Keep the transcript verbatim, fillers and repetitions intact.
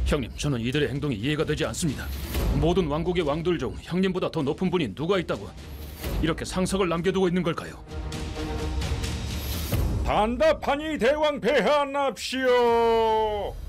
형님, 저는 이들의 행동이 이해가 되지 않습니다. 모든 왕국의 왕들 중 형님보다 더 높은 분이 누가 있다고 이렇게 상석을 남겨두고 있는 걸까요? 단답하니 대왕 폐하납시오.